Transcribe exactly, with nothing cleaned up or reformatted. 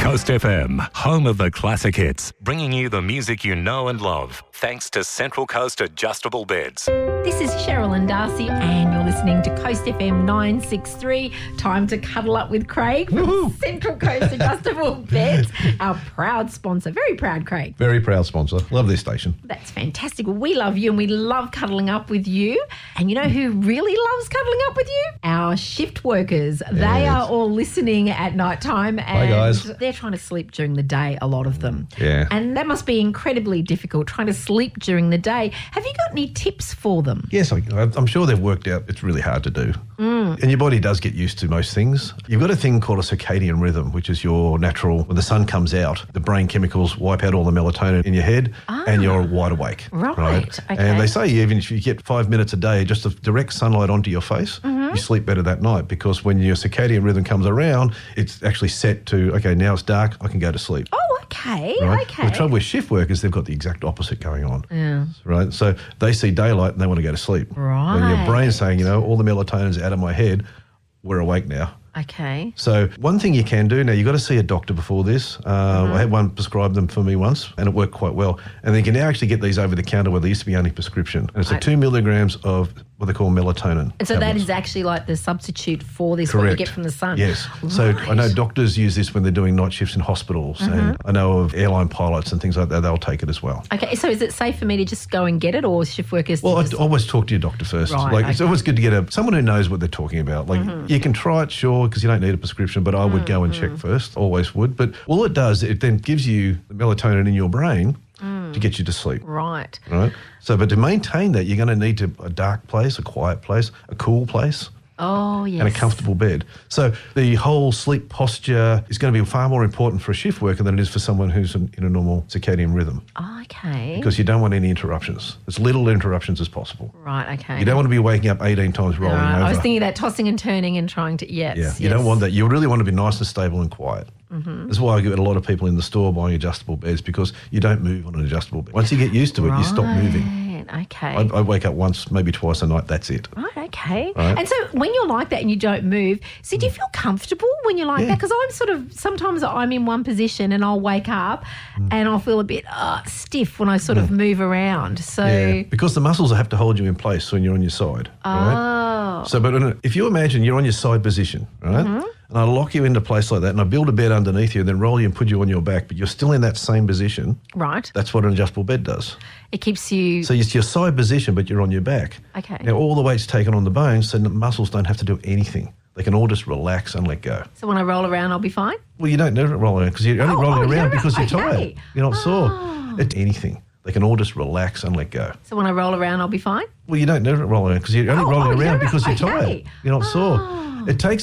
Coast F M, home of the classic hits, bringing you the music you know and love, thanks to Central Coast Adjustable Beds. This is Cheryl and Darcy, and you're listening to Coast F M nine sixty-three. Time to cuddle up with Craig from Woo-hoo. Central Coast Adjustable Beds, our proud sponsor. Very proud, Craig. Very proud sponsor. Love this station. That's fantastic. Well, we love you and we love cuddling up with you. And you know who really loves cuddling up with you? Our shift workers. They Yes. are all listening at night time, and guys. they're trying to sleep during the day, a lot of them. Yeah. And that must be incredibly difficult, trying to sleep during the day. Have you got any tips for them? Yes, I, I'm sure they've worked out it's really hard to do. Mm. And your body does get used to most things. You've got a thing called a circadian rhythm, which is your natural, when the sun comes out, the brain chemicals wipe out all the melatonin in your head and you're wide awake. Right, okay. And they say even if you get five minutes a day, just of direct sunlight onto your face, Mm-hmm. you sleep better that night, because when your circadian rhythm comes around, it's actually set to, okay, now it's dark, I can go to sleep. Oh, okay, Right? okay. The trouble with shift workers, they've got the exact opposite going on. Yeah. Right? So they see daylight and they want to go to sleep. Right. And your brain's saying, you know, all the melatonin's out of my head, we're awake now. Okay. So one thing you can do now, you've got to see a doctor before this. Uh, Mm-hmm. I had one prescribe them for me once and it worked quite well. And they can now actually get these over the counter where they used to be only prescription. And it's a Right. two milligrams of what they call melatonin. And so that tablets. is actually like the substitute for this, what you Correct. get from the sun. Yes. So I know Right. doctors use this when they're doing night shifts in hospitals. Mm-hmm. And I know of airline pilots and things like that, they'll take it as well. Okay, so is it safe for me to just go and get it, or shift workers? to Well, just... I'd always talk to your doctor first. Right, like It's okay. always good to get a someone who knows what they're talking about. Like Mm-hmm. you can try it, sure, because you don't need a prescription, but I would go and Mm-hmm. check first. Always would. But all it does, it then gives you the melatonin in your brain Mm. to get you to sleep. Right. Right. So, but to maintain that, you're going to need to a dark place, a quiet place, a cool place. Oh, yes. And a comfortable bed. So the whole sleep posture is going to be far more important for a shift worker than it is for someone who's in, in a normal circadian rhythm, Okay. because you don't want any interruptions. As little interruptions as possible. Right, okay. You don't want to be waking up eighteen times rolling Right. over. I was thinking that tossing and turning and trying to, yes. yeah, yes. you don't want that. You really want to be nice and stable and quiet. Mm-hmm. That's why I get a lot of people in the store buying adjustable beds, because you don't move on an adjustable bed. Once you get used to it, you stop moving. Right, okay. I, I wake up once, maybe twice a night, that's it. Right, okay. Right. And so when you're like that and you don't move, so do you feel comfortable when you're like Yeah. that? Because I'm sort of, sometimes I'm in one position and I'll wake up and I'll feel a bit uh, stiff when I sort of move around. So, Yeah, because the muscles have to hold you in place when you're on your side, right? oh, So, but if you imagine you're on your side position, right? Mm-hmm. And I lock you into place like that, and I build a bed underneath you, and then roll you and put you on your back, but you're still in that same position. right. That's what an adjustable bed does. It keeps you, So it's your side position, but you're on your back. Okay. Now all the weight's taken on the bones, so the muscles don't have to do anything. They can all just relax and let go. so when I roll around, I'll be fine? Well, you don't never roll around because you're only Oh, rolling oh, you around don't- because you're okay. tired. You're not Oh. sore. It's anything. They can all just relax and let go. So when I roll around, I'll be fine? Well, you don't never roll around because you're only Oh, rolling oh, you around don't- because you're okay. tired. You're not Oh. sore. It takes